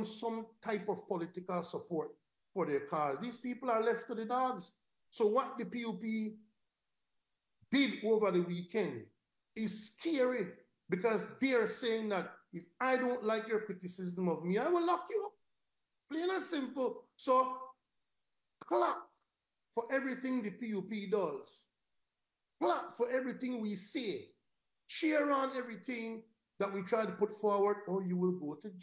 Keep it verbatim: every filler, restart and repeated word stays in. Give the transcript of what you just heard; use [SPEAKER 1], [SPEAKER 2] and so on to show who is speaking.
[SPEAKER 1] showing some type of political support for their cause. These people are left to the dogs. So what the P U P did over the weekend is scary because they are saying that if I don't like your criticism of me, I will lock you up. Plain and simple. So clap for everything the P U P does. Clap for everything we say. Cheer on everything that we try to put forward, or you will go to